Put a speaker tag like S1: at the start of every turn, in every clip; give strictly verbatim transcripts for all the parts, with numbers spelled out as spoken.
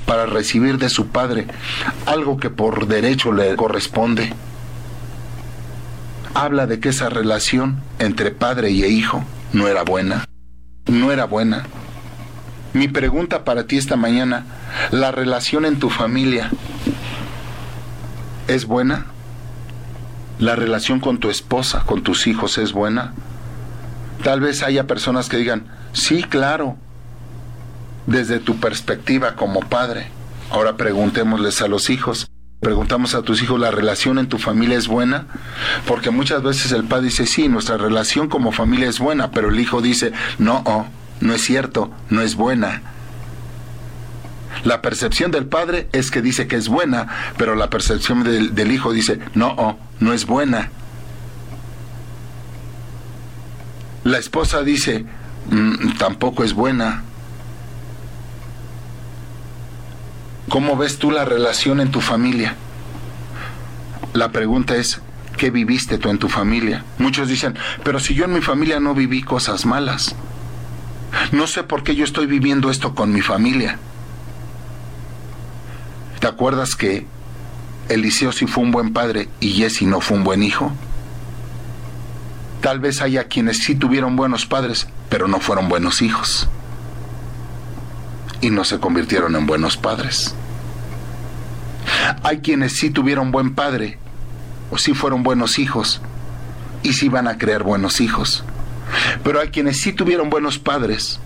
S1: para recibir de su padre algo que por derecho le corresponde. Habla de que esa relación entre padre y hijo no era buena, no era buena. Mi pregunta para ti esta mañana, ¿la relación en tu familia es buena? ¿La relación con tu esposa, con tus hijos es buena? Tal vez haya personas que digan, sí, claro, desde tu perspectiva como padre. Ahora preguntémosles a los hijos, preguntamos a tus hijos, ¿la relación en tu familia es buena? Porque muchas veces el padre dice, sí, nuestra relación como familia es buena, pero el hijo dice, no, oh, no es cierto, no es buena. La percepción del padre es que dice que es buena, pero la percepción del, del hijo dice, no, oh, no es buena. La esposa dice, mmm, tampoco es buena. ¿Cómo ves tú la relación en tu familia? La pregunta es, ¿qué viviste tú en tu familia? Muchos dicen, pero si yo en mi familia no viví cosas malas, no sé por qué yo estoy viviendo esto con mi familia. ¿Te acuerdas que Eliseo sí fue un buen padre y Jesse no fue un buen hijo? Tal vez haya quienes sí tuvieron buenos padres, pero no fueron buenos hijos. Y no se convirtieron en buenos padres. Hay quienes sí tuvieron buen padre, o sí fueron buenos hijos, y sí van a crear buenos hijos. Pero hay quienes sí tuvieron buenos padres.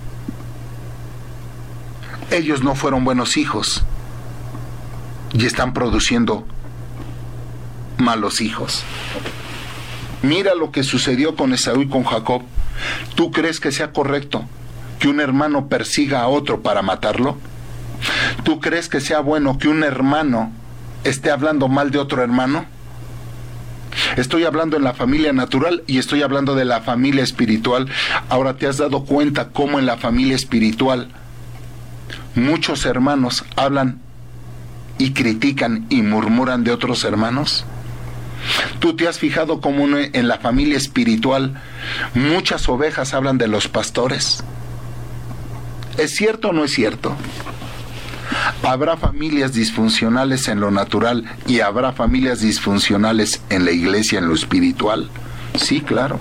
S1: Ellos no fueron buenos hijos, y están produciendo malos hijos. Mira lo que sucedió con Esaú y con Jacob. ¿Tú crees que sea correcto que un hermano persiga a otro para matarlo? ¿Tú crees que sea bueno que un hermano esté hablando mal de otro hermano? Estoy hablando en la familia natural y estoy hablando de la familia espiritual. Ahora, ¿te has dado cuenta cómo en la familia espiritual muchos hermanos hablan y critican y murmuran de otros hermanos? ¿Tú te has fijado cómo en la familia espiritual muchas ovejas hablan de los pastores? ¿Es cierto o no es cierto? Habrá familias disfuncionales en lo natural y habrá familias disfuncionales en la iglesia, en lo espiritual. Sí, claro.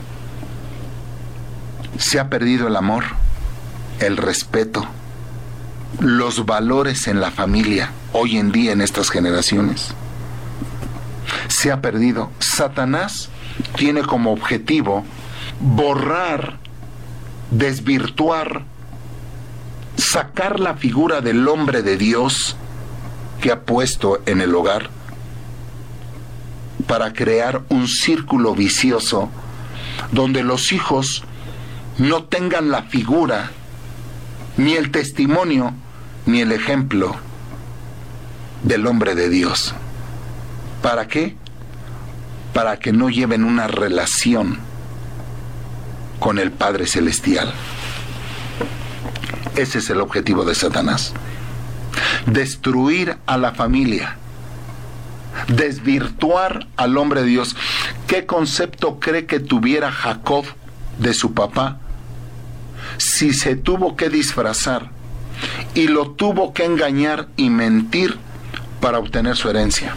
S1: Se ha perdido el amor, el respeto, los valores en la familia hoy en día en estas generaciones. Se ha perdido. Satanás tiene como objetivo borrar, desvirtuar, sacar la figura del hombre de Dios que ha puesto en el hogar para crear un círculo vicioso donde los hijos no tengan la figura, ni el testimonio, ni el ejemplo del hombre de Dios. ¿Para qué? Para que no lleven una relación con el Padre Celestial. Ese es el objetivo de Satanás. Destruir a la familia. Desvirtuar al hombre de Dios. ¿Qué concepto cree que tuviera Jacob de su papá si se tuvo que disfrazar y lo tuvo que engañar y mentir para obtener su herencia?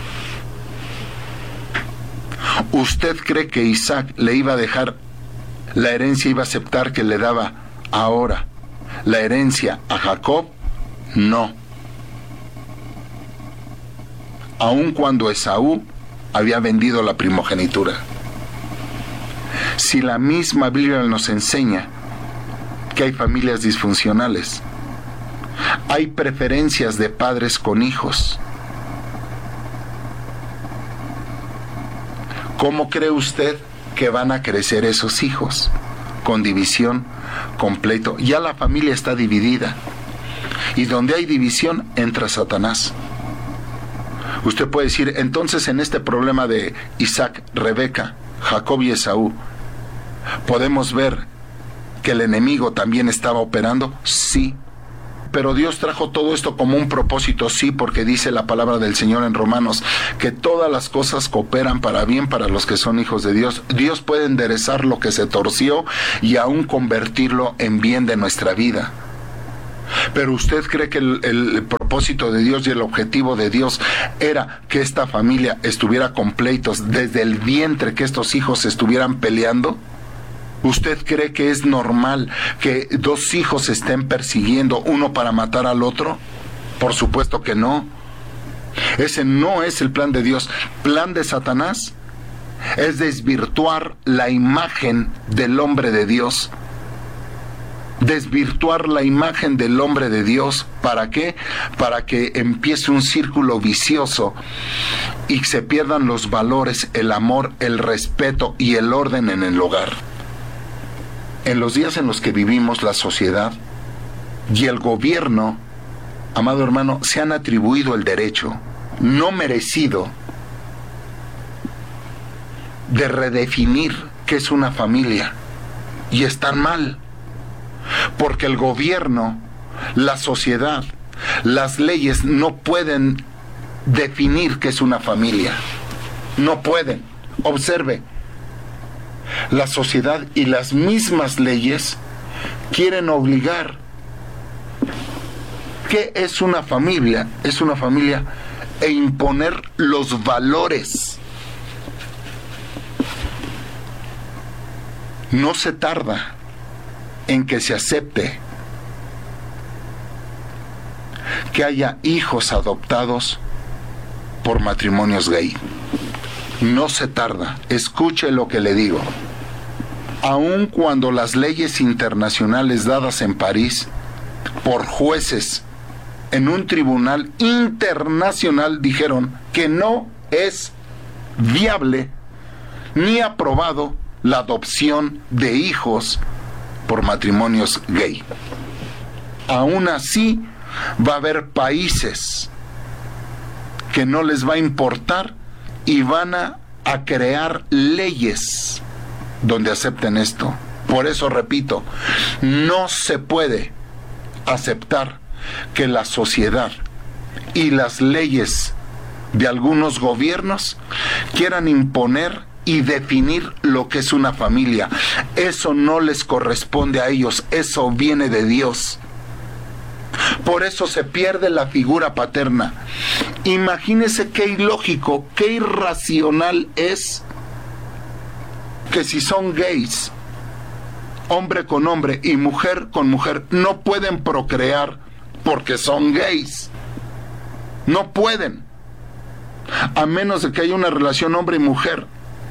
S1: ¿Usted cree que Isaac le iba a dejar la herencia, iba a aceptar que le daba ahora la herencia a Jacob? No. Aun cuando Esaú había vendido la primogenitura. Si la misma Biblia nos enseña que hay familias disfuncionales, hay preferencias de padres con hijos, ¿cómo cree usted que van a crecer esos hijos? Con división, con pleito. Ya la familia está dividida. Y donde hay división, entra Satanás. Usted puede decir, entonces en este problema de Isaac, Rebeca, Jacob y Esaú, ¿podemos ver que el enemigo también estaba operando? Sí. Pero Dios trajo todo esto como un propósito, sí, porque dice la palabra del Señor en Romanos, que todas las cosas cooperan para bien para los que son hijos de Dios. Dios puede enderezar lo que se torció y aún convertirlo en bien de nuestra vida. Pero usted cree que el, el propósito de Dios y el objetivo de Dios era que esta familia estuviera con pleitos desde el vientre, que estos hijos estuvieran peleando. ¿Usted cree que es normal que dos hijos estén persiguiendo uno para matar al otro? Por supuesto que no. Ese no es el plan de Dios. Plan de Satanás es desvirtuar la imagen del hombre de Dios. Desvirtuar la imagen del hombre de Dios. ¿Para qué? Para que empiece un círculo vicioso y se pierdan los valores, el amor, el respeto y el orden en el hogar. En los días en los que vivimos, la sociedad y el gobierno, amado hermano, se han atribuido el derecho no merecido de redefinir qué es una familia. Y están mal. Porque el gobierno, la sociedad, las leyes no pueden definir qué es una familia. No pueden. Observe, la sociedad y las mismas leyes quieren obligar. ¿Qué es una familia? Es una familia e imponer los valores. No se tarda en que se acepte que haya hijos adoptados por matrimonios gay. No se tarda. Escuche lo que le digo. Aun cuando las leyes internacionales dadas en París por jueces en un tribunal internacional dijeron que no es viable ni aprobado la adopción de hijos por matrimonios gay. Aún así, va a haber países que no les va a importar y van a, a crear leyes donde acepten esto. Por eso repito, no se puede aceptar que la sociedad y las leyes de algunos gobiernos quieran imponer y definir lo que es una familia. Eso no les corresponde a ellos, eso viene de Dios. Por eso se pierde la figura paterna. Imagínese qué ilógico, qué irracional es que si son gays, hombre con hombre y mujer con mujer, no pueden procrear porque son gays. No pueden. A menos de que haya una relación hombre y mujer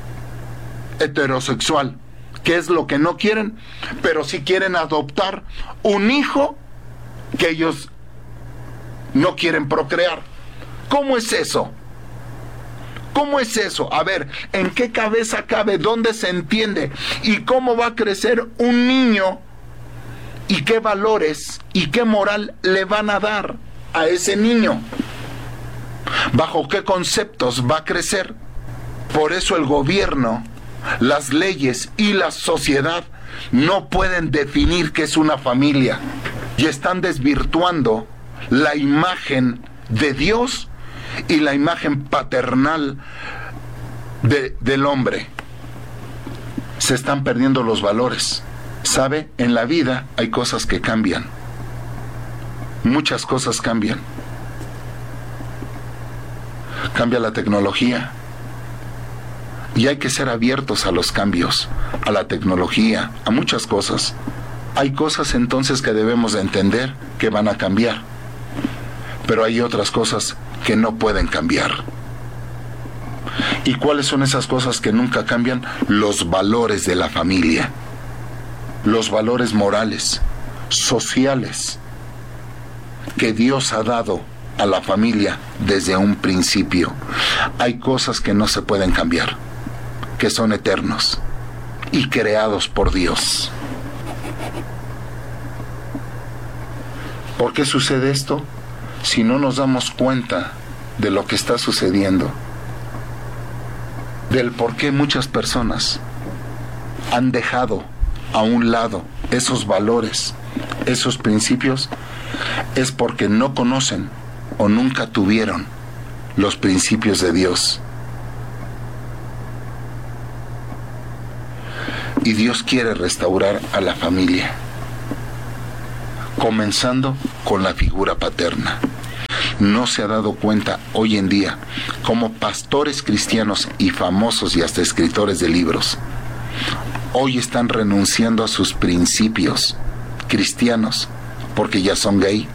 S1: heterosexual, que es lo que no quieren, pero sí quieren adoptar un hijo que ellos no quieren procrear. ¿Cómo es eso? ¿Cómo es eso? A ver, ¿en qué cabeza cabe? ¿Dónde se entiende? ¿Y cómo va a crecer un niño? ¿Y qué valores y qué moral le van a dar a ese niño? ¿Bajo qué conceptos va a crecer? Por eso el gobierno, las leyes y la sociedad no pueden definir qué es una familia y están desvirtuando la imagen de Dios y la imagen paternal de, del hombre. Se están perdiendo los valores. ¿Sabe? En la vida hay cosas que cambian. Muchas cosas cambian. Cambia la tecnología. Y hay que ser abiertos a los cambios, a la tecnología, a muchas cosas. Hay cosas entonces que debemos de entender que van a cambiar. Pero hay otras cosas que no pueden cambiar. ¿Y cuáles son esas cosas que nunca cambian? Los valores de la familia. Los valores morales, sociales, que Dios ha dado a la familia desde un principio. Hay cosas que no se pueden cambiar, que son eternos y creados por Dios. ¿Por qué sucede esto? Si no nos damos cuenta de lo que está sucediendo, del por qué muchas personas han dejado a un lado esos valores, esos principios, es porque no conocen o nunca tuvieron los principios de Dios. Y Dios quiere restaurar a la familia. comenzando con la figura paterna. ¿No se ha dado cuenta hoy en día cómo pastores cristianos y famosos y hasta escritores de libros hoy están renunciando a sus principios cristianos porque ya son gay?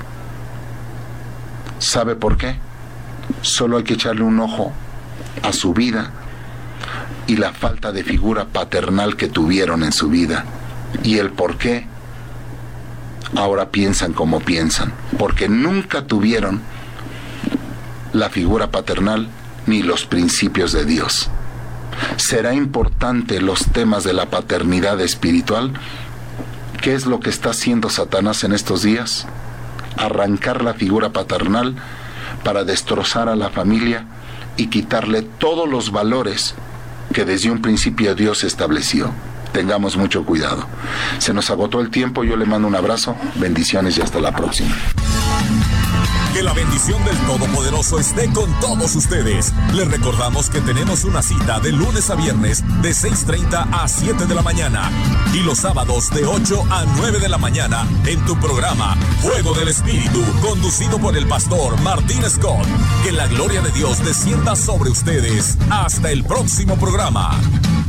S1: ¿Sabe por qué? Solo hay que echarle un ojo a su vida y la falta de figura paternal que tuvieron en su vida y el por qué ahora piensan como piensan, porque nunca tuvieron la figura paternal ni los principios de Dios. ¿Será importante los temas de la paternidad espiritual? ¿Qué es lo que está haciendo Satanás en estos días? Arrancar la figura paternal para destrozar a la familia y quitarle todos los valores que desde un principio Dios estableció. Tengamos mucho cuidado. Se nos agotó el tiempo, yo le mando un abrazo, bendiciones y hasta la próxima.
S2: Que la bendición del Todopoderoso esté con todos ustedes. Les recordamos que tenemos una cita de lunes a viernes de seis treinta a siete de la mañana y los sábados de ocho a nueve de la mañana en tu programa Fuego del Espíritu, conducido por el pastor Martín Scott. Que la gloria de Dios descienda sobre ustedes. Hasta el próximo programa.